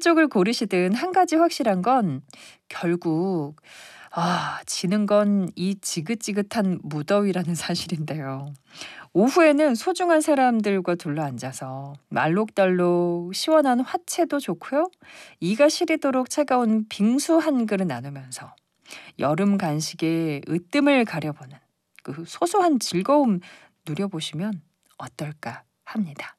쪽을 고르시든 한 가지 확실한 건 결국 지는 건 이 지긋지긋한 무더위라는 사실인데요. 오후에는 소중한 사람들과 둘러앉아서 말록달록 시원한 화채도 좋고요. 이가 시리도록 차가운 빙수 한 그릇 나누면서 여름 간식의 으뜸을 가려보는 그 소소한 즐거움 누려보시면 어떨까 합니다.